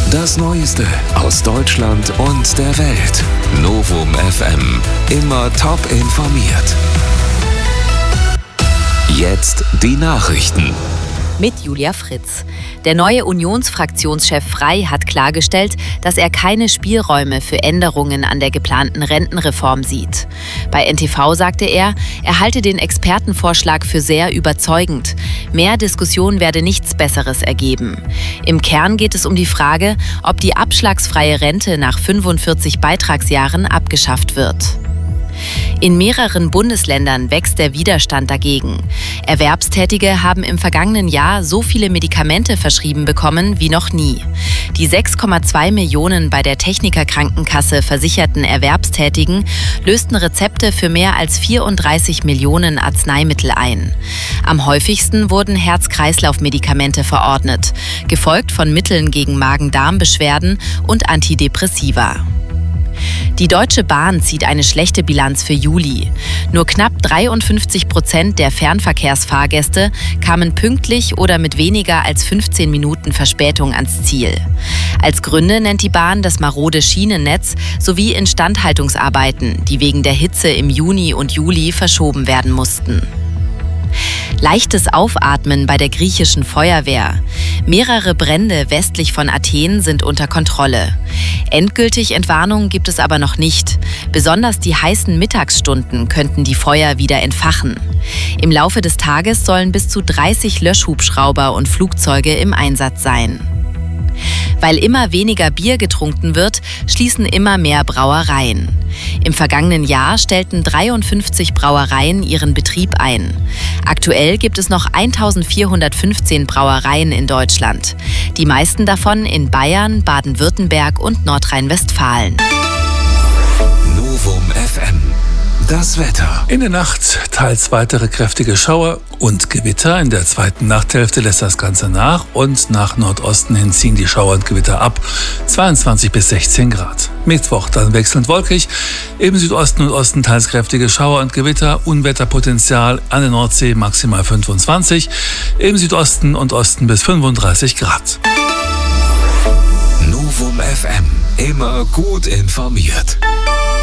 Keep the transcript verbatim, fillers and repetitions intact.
Das Neueste aus Deutschland und der Welt. Novum F M. Immer top informiert. Jetzt die Nachrichten. Mit Julia Fritz. Der neue Unionsfraktionschef Frey hat klargestellt, dass er keine Spielräume für Änderungen an der geplanten Rentenreform sieht. Bei N T V sagte er, er halte den Expertenvorschlag für sehr überzeugend. Mehr Diskussion werde nichts Besseres ergeben. Im Kern geht es um die Frage, ob die abschlagsfreie Rente nach fünfundvierzig Beitragsjahren abgeschafft wird. In mehreren Bundesländern wächst der Widerstand dagegen. Erwerbstätige haben im vergangenen Jahr so viele Medikamente verschrieben bekommen wie noch nie. Die sechs Komma zwei Millionen bei der Technikerkrankenkasse versicherten Erwerbstätigen lösten Rezepte für mehr als vierunddreißig Millionen Arzneimittel ein. Am häufigsten wurden Herz-Kreislauf-Medikamente verordnet, gefolgt von Mitteln gegen Magen-Darm-Beschwerden und Antidepressiva. Die Deutsche Bahn zieht eine schlechte Bilanz für Juli. Nur knapp dreiundfünfzig Prozent der Fernverkehrsfahrgäste kamen pünktlich oder mit weniger als fünfzehn Minuten Verspätung ans Ziel. Als Gründe nennt die Bahn das marode Schienennetz sowie Instandhaltungsarbeiten, die wegen der Hitze im Juni und Juli verschoben werden mussten. Leichtes Aufatmen bei der griechischen Feuerwehr. Mehrere Brände westlich von Athen sind unter Kontrolle. Endgültig Entwarnung gibt es aber noch nicht. Besonders die heißen Mittagsstunden könnten die Feuer wieder entfachen. Im Laufe des Tages sollen bis zu dreißig Löschhubschrauber und Flugzeuge im Einsatz sein. Weil immer weniger Bier getrunken wird, schließen immer mehr Brauereien. Im vergangenen Jahr stellten dreiundfünfzig Brauereien ihren Betrieb ein. Aktuell gibt es noch eintausendvierhundertfünfzehn Brauereien in Deutschland. Die meisten davon in Bayern, Baden-Württemberg und Nordrhein-Westfalen. Novum F M. Das Wetter. In der Nacht teils weitere kräftige Schauer und Gewitter. In der zweiten Nachthälfte lässt das Ganze nach und nach Nordosten hin ziehen die Schauer und Gewitter ab. zweiundzwanzig bis sechzehn Grad. Mittwoch dann wechselnd wolkig. Im Südosten und Osten teils kräftige Schauer und Gewitter. Unwetterpotenzial an der Nordsee maximal fünfundzwanzig. Im Südosten und Osten bis fünfunddreißig Grad. Novum F M. Immer gut informiert.